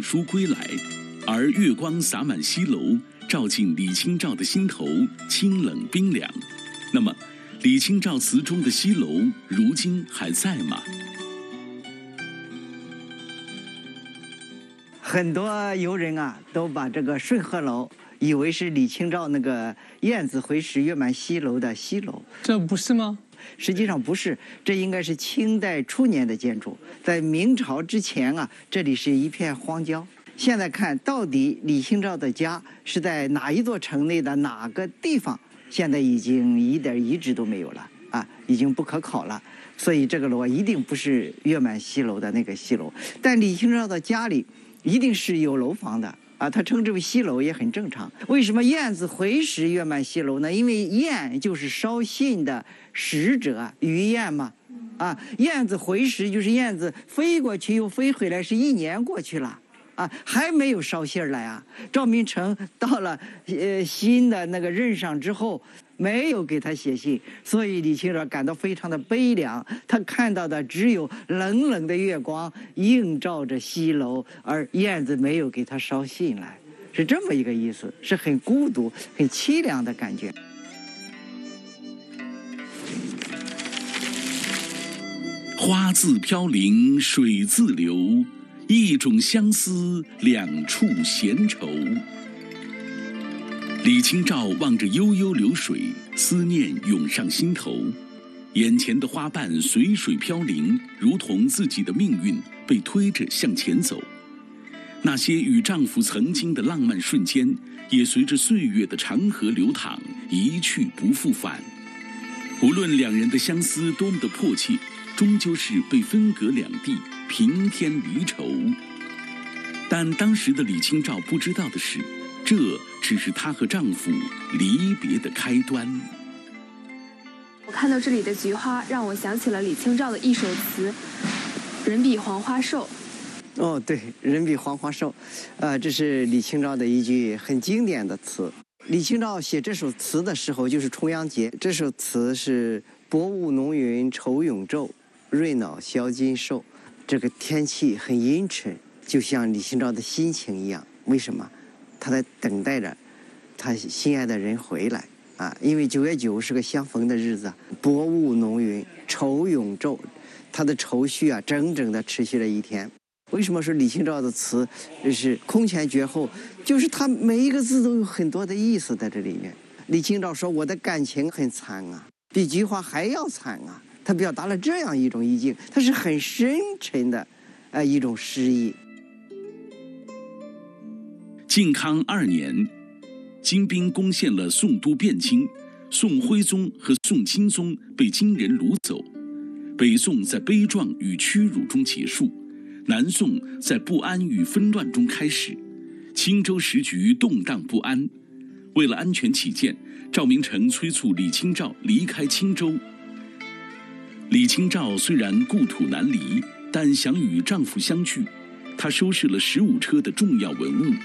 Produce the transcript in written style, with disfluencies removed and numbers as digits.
请书归来，而月光洒满西楼，照进李清照的心头，清冷冰凉。那么，李清照词中的西楼，如今还在吗？ 很多游人啊，都把这个顺鹤楼以为是李清照那个“燕子回时月满西楼”的西楼， 这不是吗？ 实际上不是，这应该是清代初年的建筑。在明朝之前啊，这里是一片荒郊。现在看到底李清照的家是在哪一座城内的哪个地方，现在已经一点遗址都没有了啊，已经不可考了。所以这个楼啊，一定不是月满西楼的那个西楼。但李清照的家里一定是有楼房的啊，他称之为西楼也很正常。为什么燕子回时月满西楼呢？因为燕就是捎信的使者，于燕嘛，啊，燕子回时就是燕子飞过去又飞回来，是1年过去了。啊，还没有捎信来啊！赵明诚到了新的那个任上之后，没有给他写信，所以李清照感到非常的悲凉。他看到的只有冷冷的月光映照着西楼，而燕子没有给他捎信来，是这么一个意思，是很孤独、很凄凉的感觉。 花自飘零水自流，一种相思，两处闲愁。李清照望着悠悠流水，思念涌上心头。眼前的花瓣随水飘零，如同自己的命运被推着向前走。那些与丈夫曾经的浪漫瞬间，也随着岁月的长河流淌，一去不复返。无论两人的相思多么的迫切，终究是被分隔两地，平添离愁。但当时的李清照不知道的是，这只是她和丈夫离别的开端。 我看到这里的菊花，让我想起了李清照的一首词《人比黄花瘦》。 哦，对，人比黄花瘦，这是李清照的一句很经典的词。李清照写这首词的时候就是重阳节，这首词是薄雾浓云愁永昼，瑞脑消金兽。这个天气很阴沉，就像李清照的心情一样。为什么？她在等待着她心爱的人回来啊！因为9月9是个相逢的日子，薄雾浓云愁永昼，她的愁绪啊，整整的持续了1天。为什么说李清照的词是空前绝后？就是她每一个字都有很多的意思在这里面。李清照说：“我的感情很惨啊，比菊花还要惨啊。”他表达了这样一种意境，它是很深沉的，一种诗意。 靖康2年，金兵攻陷了宋都汴京，宋徽宗和宋钦宗被金人掳走，北宋在悲壮与屈辱中结束，南宋在不安与纷乱中开始，青州时局动荡不安。为了安全起见，赵明诚催促李清照离开青州。李清照虽然故土难离，但想与丈夫相聚。她收拾了15车的重要文物，